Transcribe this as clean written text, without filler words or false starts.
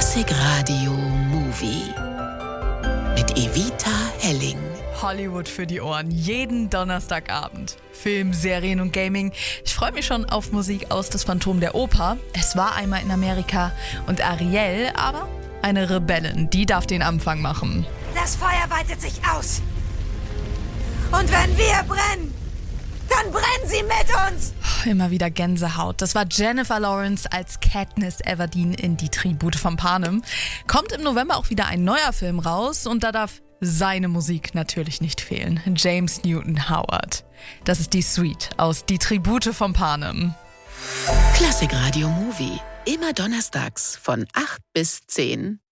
Klassik Radio Movie mit Evita Helling. Hollywood für die Ohren, jeden Donnerstagabend. Film, Serien und Gaming. Ich freue mich schon auf Musik aus Das Phantom der Oper. Es war einmal in Amerika und Ariel, aber eine Rebellin, die darf den Anfang machen. Das Feuer weitet sich aus. Und wenn wir brennen, dann brennen sie mit uns. Immer wieder Gänsehaut. Das war Jennifer Lawrence als Katniss Everdeen in Die Tribute von Panem. Kommt im November auch wieder ein neuer Film raus und da darf seine Musik natürlich nicht fehlen. James Newton Howard. Das ist die Suite aus Die Tribute von Panem. Klassik Radio Movie. Immer donnerstags von 8 bis 10.